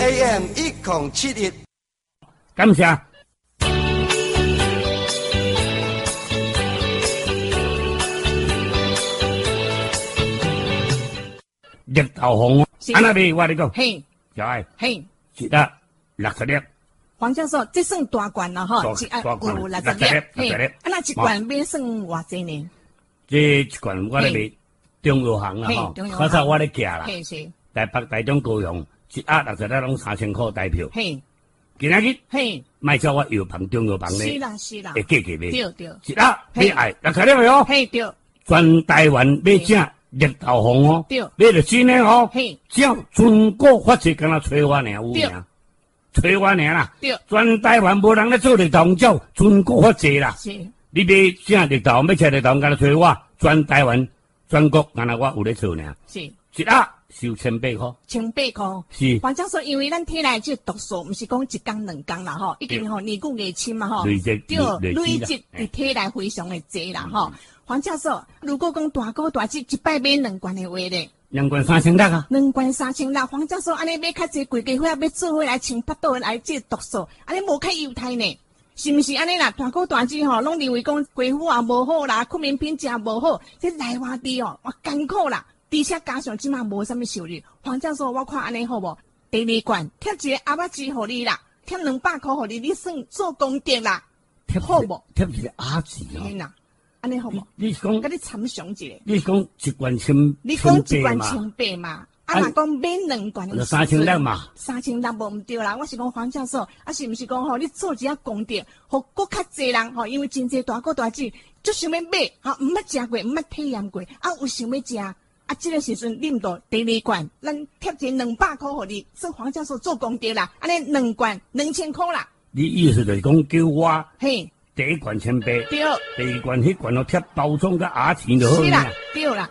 AM 1071， 感谢。绿豆红，安那边我跟你讲， 嘿， 小爱， 嘿， 一粒60粒。 黄教授，这算大罐了哈，一大罐有60粒，嘿，啊那一罐要算偌济呢？ 这一罐我咧卖中药行啦吼，可是我咧寄啦，台北、台中、高雄，一盒60粒拢3000块台票。 嘿， 今仔日嘿， 卖叫我药房、中药房咧， 是啦是啦， 会价格卖， 对对， 一盒你爱60粒哦， 嘿对， 全台湾买正绿豆红哦， 对， 买着真诶哦， 嘿， 只要全国发钱，敢若找我尔有名。找我尔啦，全台湾无人咧做绿豆红，叫全国发钱啦。 是， 你买正绿豆红，要吃绿豆红，敢若找我，全台湾、全国，敢若我有咧做尔。 是， 一盒收1800块。 1800块。 是。 反正说，因为咱体内这毒素，毋是讲一工两工啦吼，已经吼年久月深嘛吼， 累积伫体内非常的济啦吼。黄教授，如果讲大哥大姐一摆买2罐的话咧 ，2罐3000粒啊 ，2罐3000粒。黄教授，安尼买较济贵价货，要做伙来清巴肚来这毒素，安尼无较犹太呢？是毋是安尼啦？大哥大姐吼，拢认为讲皮肤也无好啦，困眠品质也无好，这内外地哦，哇艰苦啦，而且加上即马无啥物收入。黄教授，我看安尼好无？第2罐贴一个阿巴子互你啦，贴200块互你，你算做功德啦，好无？ 贴一个阿子哦。 安尼好无？ 你是讲， 甲你参详一下。 你是讲一罐千， 你讲一罐1800嘛？啊，若讲买2罐就3000粒嘛 ？3000粒无毋对啦。我是讲黄教授，啊是毋是讲吼？你做一下功德，互搁较济人吼，因为真济大哥大姐就想要买，吼毋捌食过，毋捌体验过，啊有想要食，啊这个时阵啉到第2罐，咱贴一200块互你，算黄教授做功德啦。安尼2罐2000块啦。 你意思就是讲叫我嘿。 第1罐1800， 对， 第2罐迄罐哦贴包装甲牙签就好啦。 是啦，对啦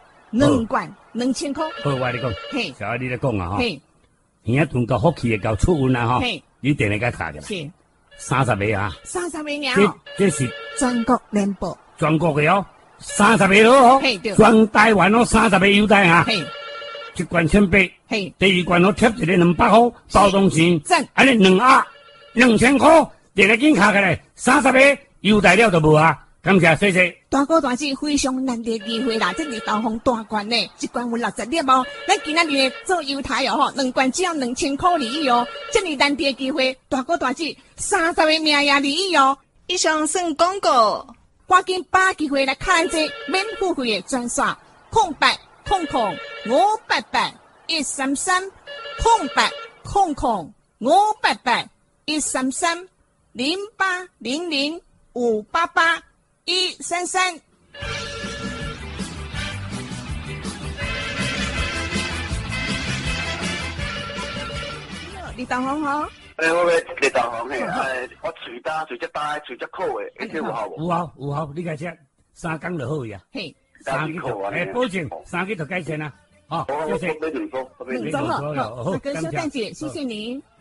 ，2罐2000块。 好，我你讲， 嘿， 小爱你咧讲啊吼， 嘿， 耳仔tun到福气会到出运啊吼， 嘿， 你定来甲卡着。 是 30个啊 ，30个哦， 这是全国联播， 全国的哦，30个哦， 嘿对， 全台湾哦30个优待啊， 嘿， 一罐1800， 嘿， 第2罐哦贴一个200块包装钱，安尼2盒2000块。定来紧卡起来，30个优待了就无啊！感谢，谢谢。 大哥大姐非常难得机会啦，这绿豆红大罐呢，一罐有60粒哦。咱今仔日做犹太哦吼，2罐只要2000块而已哦。这么难得机会，大哥大姐30个名额而已哦。以上算广告，赶紧把机会来看这免付费的专线0800-588-133，0800-588-133。0800-588-133。绿豆红吼， 我要绿豆红嘿，我嘴大，嘴只大，嘴只苦诶，这有效无？ 有效，你家吃3工就好呀。 嘿 ，3个口啊， 保证3个就改善啦。好，谢谢。 2种， 2种好，大哥稍等一下，谢谢您。